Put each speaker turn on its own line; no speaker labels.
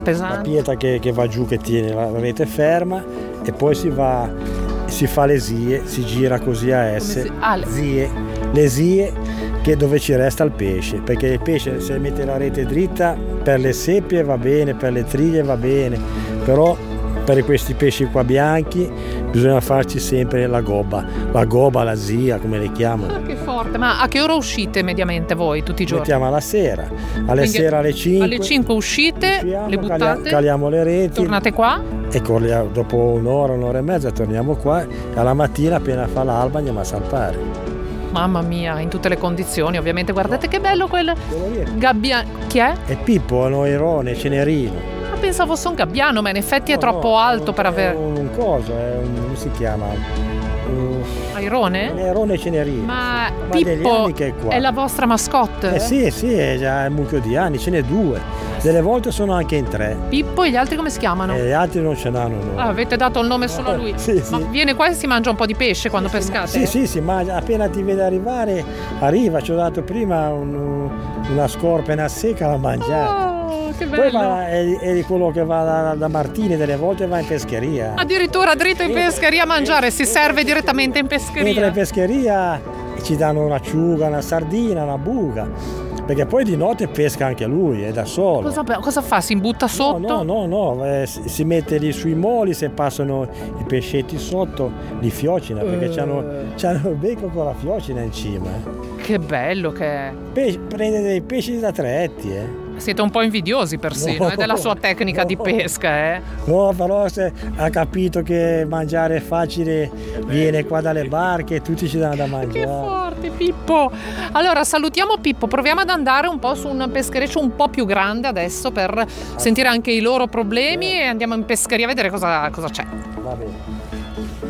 pesante.
La pietra che va giù, che tiene la rete ferma, e poi si fa le zie, si gira così a S. Le zie che dove ci resta il pesce, perché il pesce, se mette la rete dritta, per le seppie va bene, per le triglie va bene, però per questi pesci qua bianchi bisogna farci sempre la gobba, la zia, come le chiamano.
Che forte. Ma a che ora uscite mediamente voi tutti i giorni?
Mettiamo alla sera, sera alle 5.
Alle 5 uscite, le buttate,
caliamo le reti,
tornate qua
e dopo un'ora e mezza torniamo qua, e alla mattina appena fa l'alba andiamo a salpare.
Mamma mia, in tutte le condizioni, ovviamente. Guardate che bello quel gabbiano. Chi è?
È Pippo, è un oirone, cenerino.
Ma pensavo fosse un gabbiano, ma in effetti è troppo alto per avere.
Come si chiama?
Airone?
Un airone cenerino.
Ma
degli
Pippo
anni che è qua.
è la vostra mascotte?
Sì, è già un mucchio di anni, ce n'è 2. Delle volte sono anche in 3.
Pippo, e gli altri come si chiamano?
Gli altri non ce l'hanno noi.
Avete dato il nome solo a lui?
Sì.
Ma viene qua e si mangia un po' di pesce quando pescate?
Sì, si mangia. Appena ti vede arriva. Ci ho dato prima una scorpena secca da mangiare.
Oh, che bello.
Poi è di quello che va da Martini, delle volte va in pescheria.
Addirittura dritto in pescheria a mangiare, si serve direttamente in pescheria.
Entra in pescheria e ci danno un'acciuga, una sardina, una buca. Perché poi di notte pesca anche lui, è da solo.
Cosa fa? Si imbutta sotto?
No, si mette lì sui moli, se passano i pescetti sotto, li fiocina, perché c'hanno il becco con la fiocina in cima.
Che bello che è.
Prende dei pesci da 3 etti,
Siete un po' invidiosi persino, è della sua tecnica di pesca,
No, però se ha capito che mangiare è facile, viene qua dalle barche e tutti ci danno da mangiare.
Che forte, Pippo! Allora salutiamo Pippo, proviamo ad andare un po' su un peschereccio un po' più grande adesso per sentire anche i loro problemi e andiamo in pescheria a vedere cosa c'è.
Va bene.